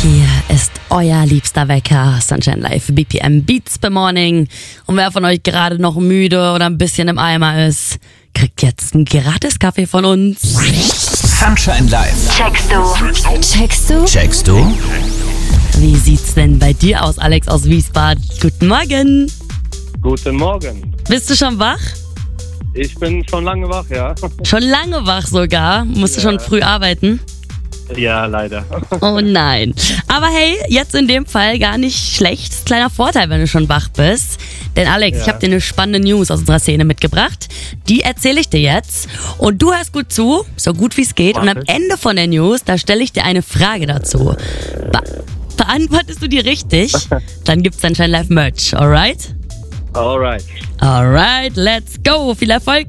Hier ist euer liebster Wecker, Sunshine Live, BPM Beats per Morning. Und wer von euch gerade noch müde oder ein bisschen im Eimer ist, kriegt jetzt einen gratis Kaffee von uns. Sunshine Live. Checkst du? Checkst du? Checkst du? Wie sieht's denn bei dir aus, Alex aus Wiesbaden? Guten Morgen. Guten Morgen. Bist du schon wach? Ich bin schon lange wach, ja. Schon lange wach sogar. Musst du schon früh arbeiten? Ja, leider. Oh nein. Aber hey, jetzt in dem Fall gar nicht schlecht. Kleiner Vorteil, wenn du schon wach bist. Denn Alex, ich habe dir eine spannende News aus unserer Szene mitgebracht. Die erzähle ich dir jetzt. Und du hörst gut zu, so gut wie es geht. Und am Ende von der News, da stelle ich dir eine Frage dazu. Beantwortest du die richtig, dann gibt's Sunshine Live Merch, alright? Alright, let's go. Viel Erfolg.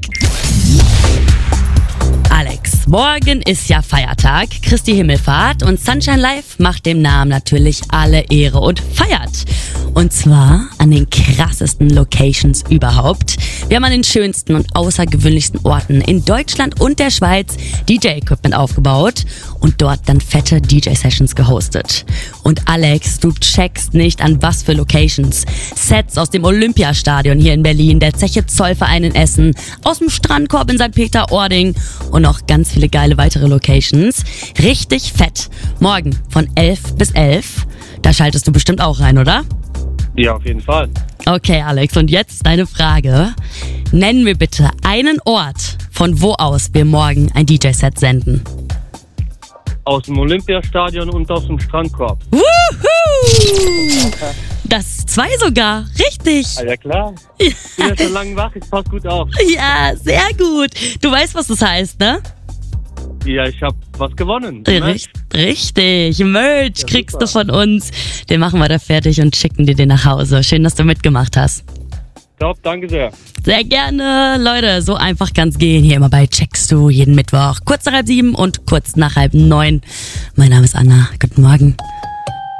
Alex, morgen ist ja Feiertag, Christi Himmelfahrt, und Sunshine Live macht dem Namen natürlich alle Ehre und feiert. Und zwar an den krassesten Locations überhaupt. Wir haben an den schönsten und außergewöhnlichsten Orten in Deutschland und der Schweiz DJ-Equipment aufgebaut und dort dann fette DJ-Sessions gehostet. Und Alex, du checkst nicht an was für Locations. Sets aus dem Olympiastadion hier in Berlin, der Zeche Zollverein in Essen, aus dem Strandkorb in St. Peter-Ording und noch ganz viele geile weitere Locations. Richtig fett. Morgen von 11 bis 11. Da schaltest du bestimmt auch rein, oder? Ja, auf jeden Fall. Okay, Alex, und jetzt deine Frage. Nennen wir bitte einen Ort, von wo aus wir morgen ein DJ-Set senden. Aus dem Olympiastadion und aus dem Strandkorb. Wuhu! Das 2 sogar. Richtig. Ja, klar. Ich bin ja schon lange wach, ich passe gut auf. Ja, sehr gut. Du weißt, was das heißt, ne? Ja, ich habe was gewonnen. Richtig. Merch kriegst du von uns. Den machen wir da fertig und schicken dir den nach Hause. Schön, dass du mitgemacht hast. Top, danke sehr. Sehr gerne. Leute, so einfach kann's gehen. Hier immer bei Checkst du jeden Mittwoch. Kurz nach 6:30 und kurz nach 8:30. Mein Name ist Anna. Guten Morgen.